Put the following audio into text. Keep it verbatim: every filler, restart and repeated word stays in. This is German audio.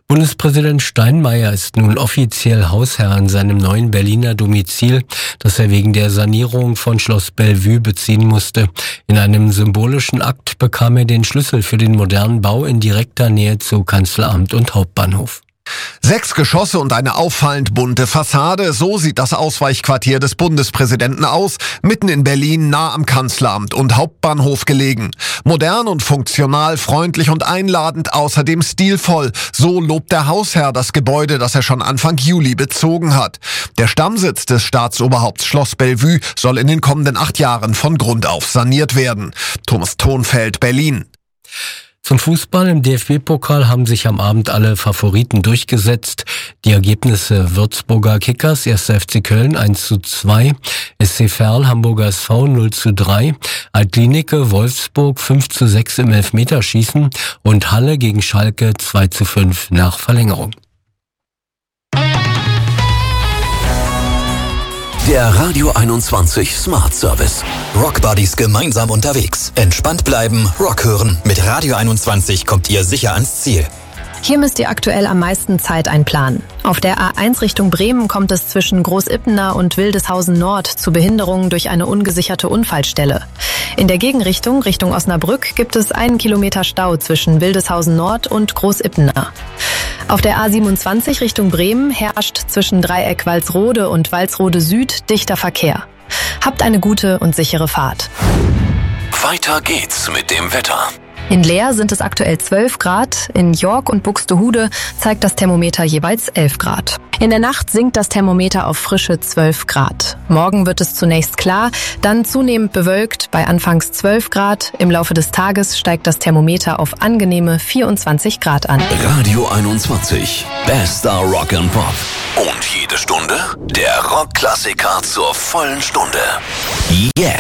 Bundespräsident Steinmeier ist nun offiziell Hausherr in seinem neuen Berliner Domizil, das er wegen der Sanierung von Schloss Bellevue beziehen musste. In einem symbolischen Akt bekam er den Schlüssel für den modernen Bau in direkter Nähe zu Kanzleramt und Hauptbahnhof. Sechs Geschosse und eine auffallend bunte Fassade, so sieht das Ausweichquartier des Bundespräsidenten aus, mitten in Berlin, nah am Kanzleramt und Hauptbahnhof gelegen. Modern und funktional, freundlich und einladend, außerdem stilvoll. So lobt der Hausherr das Gebäude, das er schon Anfang Juli bezogen hat. Der Stammsitz des Staatsoberhaupts Schloss Bellevue soll in den kommenden acht Jahren von Grund auf saniert werden. Thomas Thonfeld, Berlin. Zum Fußball im D F B-Pokal haben sich am Abend alle Favoriten durchgesetzt. Die Ergebnisse: Würzburger Kickers, erster F C Köln eins zu zwei, S C Verl, Hamburger S V null zu drei, Altlinike, Wolfsburg fünf zu sechs im Elfmeterschießen und Halle gegen Schalke zwei zu fünf nach Verlängerung. Der Radio einundzwanzig Smart Service. Rock Buddies gemeinsam unterwegs. Entspannt bleiben, Rock hören. Mit Radio einundzwanzig kommt ihr sicher ans Ziel. Hier müsst ihr aktuell am meisten Zeit einplanen. Auf der A eins Richtung Bremen kommt es zwischen Großippener und Wildeshausen Nord zu Behinderungen durch eine ungesicherte Unfallstelle. In der Gegenrichtung, Richtung Osnabrück, gibt es einen Kilometer Stau zwischen Wildeshausen Nord und Großippener. Auf der A siebenundzwanzig Richtung Bremen herrscht zwischen Dreieck Walsrode und Walsrode Süd dichter Verkehr. Habt eine gute und sichere Fahrt. Weiter geht's mit dem Wetter. In Leer sind es aktuell zwölf Grad, in York und Buxtehude zeigt das Thermometer jeweils elf Grad. In der Nacht sinkt das Thermometer auf frische zwölf Grad. Morgen wird es zunächst klar, dann zunehmend bewölkt bei anfangs zwölf Grad. Im Laufe des Tages steigt das Thermometer auf angenehme vierundzwanzig Grad an. Radio einundzwanzig, bester Rock and Pop. Und jede Stunde der Rockklassiker zur vollen Stunde. Jetzt.